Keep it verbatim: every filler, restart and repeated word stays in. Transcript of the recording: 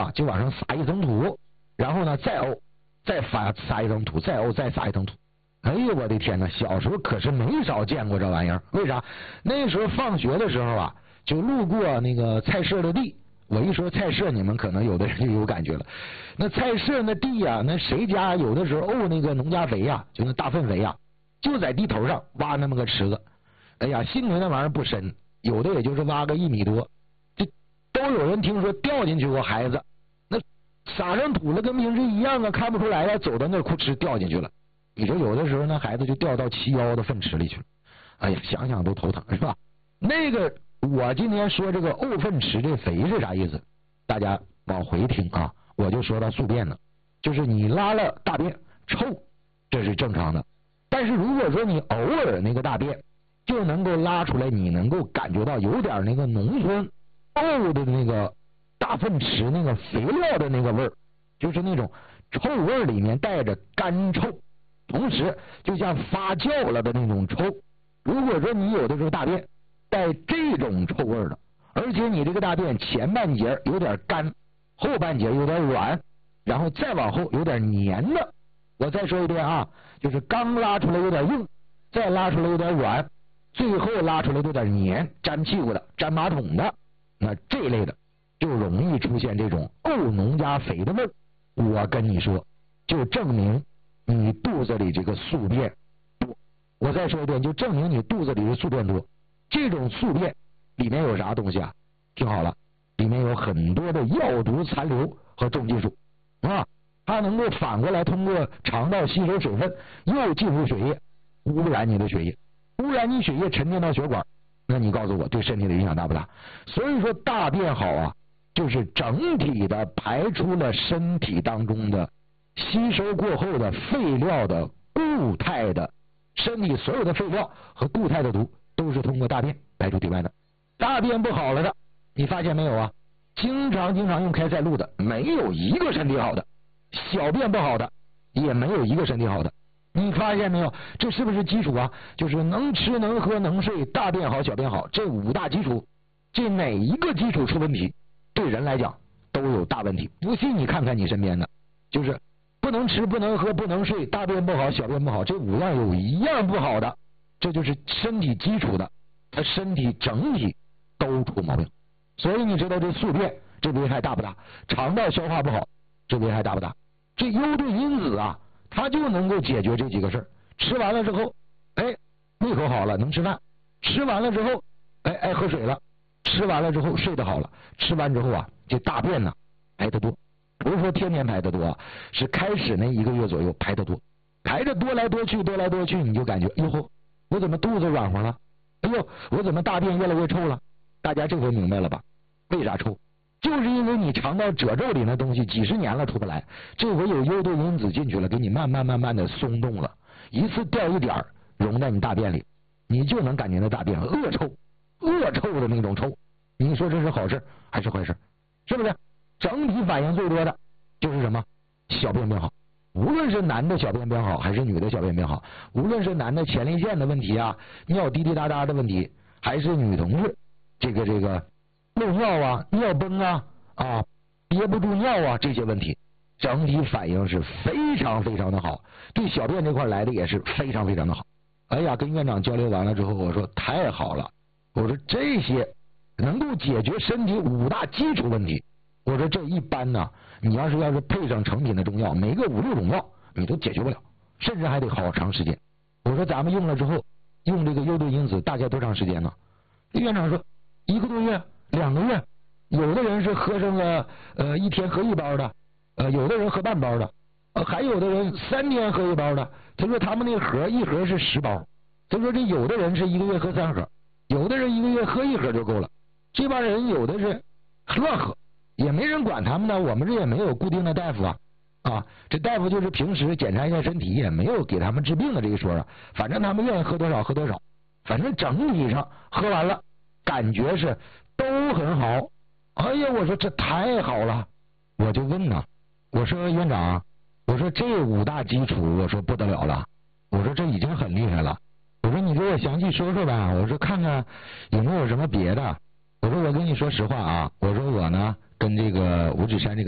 啊就往上撒一层土，然后呢再沤，再撒撒一层土，再沤，再撒一层土。哎呦我的天哪，小时候可是没少见过这玩意儿。为啥？那时候放学的时候啊，就路过那个菜社的地。我一说菜社，你们可能有的人就有感觉了。那菜社那地呀、啊，那谁家有的时候沤那个农家肥呀、啊，就那大粪肥呀、啊，就在地头上挖那么个池子。哎呀，幸亏那玩意儿不深，有的也就是挖个一米多，这都有人听说掉进去过孩子。那撒上土了，跟平时一样啊，看不出来了，走到那儿哭哧掉进去了。你说有的时候那孩子就掉到齐腰的粪池里去了。哎呀，想想都头疼，是吧？那个。我今天说这个沤粪池这肥是啥意思？大家往回听啊，我就说到宿便了，就是你拉了大便臭，这是正常的。但是如果说你偶尔那个大便就能够拉出来，你能够感觉到有点那个农村沤的那个大粪池那个肥料的那个味儿，就是那种臭味里面带着干臭，同时就像发酵了的那种臭。如果说你有的时候大便带这种臭味的，而且你这个大便前半截有点干，后半截有点软，然后再往后有点黏的。我再说一遍啊，就是刚拉出来有点硬，再拉出来有点软，最后拉出来有点黏，粘屁股的，粘马桶的，那这类的就容易出现这种沤农家肥的味儿。我跟你说，就证明你肚子里这个宿便多。我再说一遍，就证明你肚子里的宿便多。这种宿便里面有啥东西啊？听好了，里面有很多的药毒残留和重金属啊，它能够反过来通过肠道吸收水分，又进入血液，污染你的血液，污染你血液沉淀到血管。那你告诉我，对身体的影响大不大？所以说大便好啊，就是整体的排出了身体当中的吸收过后的废料的固态的，身体所有的废料和固态的毒都是通过大便排出体外的。大便不好了的，你发现没有啊？经常经常用开塞露的，没有一个身体好的；小便不好的，也没有一个身体好的。你发现没有？这是不是基础啊？就是能吃能喝能睡，大便好小便好，这五大基础，这哪一个基础出问题，对人来讲都有大问题。不信你看看你身边的，就是不能吃不能喝不能睡，大便不好小便不好，这五样有一样不好的，这就是身体基础的，他身体整体都出毛病。所以你知道这宿便这危害大不大？肠道消化不好，这危害大不大？这优对因子啊，它就能够解决这几个事儿。吃完了之后，哎，胃口好了，能吃饭；吃完了之后，哎，爱喝水了；吃完了之后，睡得好了；吃完之后啊，这大便呢排得多，不是说天天排得多啊，是开始那一个月左右排得多，排着多来多去，多来多去，你就感觉，哟吼，我怎么肚子软和了？哎呦，我怎么大便越来越臭了？大家这回明白了吧？为啥臭？就是因为你肠道褶皱里那东西几十年了出不来，这回有优对因子进去了，给你慢慢慢慢的松动了，一次掉一点溶在你大便里，你就能感觉到大便恶臭，恶臭的那种臭。你说这是好事还是坏事？是不是？整体反应最多的就是什么？小便变好。无论是男的小便变好还是女的小便变好，无论是男的前列腺的问题啊，尿滴滴答答的问题，还是女同志这个这个漏尿啊、尿崩啊啊、憋不住尿啊这些问题，整体反应是非常非常的好，对小便这块来的也是非常非常的好。哎呀，跟院长交流完了之后，我说太好了，我说这些能够解决身体五大基础问题，我说这一般呢，你要是要是配上成品的中药，每个五六种药你都解决不了，甚至还得好长时间。我说咱们用了之后，用这个优对因子大概多长时间呢？院长说一个多月、两个月，有的人是喝上了呃一天喝一包的，呃有的人喝半包的，呃还有的人三天喝一包的。他说他们那个盒一盒是十包，他说这有的人是一个月喝三盒，有的人一个月喝一盒就够了。这帮人有的是乱喝，也没人管他们呢，我们这也没有固定的大夫啊，啊，这大夫就是平时检查一下身体，也没有给他们治病的这一说啊，反正他们愿意喝多少喝多少，反正整体上喝完了感觉是都很好。哎呀，我说这太好了，我就问呐，我说院长，我说这五大基础，我说不得了了，我说这已经很厉害了，我说你给我详细说说吧，我说看看有没有什么别的。我说我跟你说实话啊，我说我呢跟这个五指山这个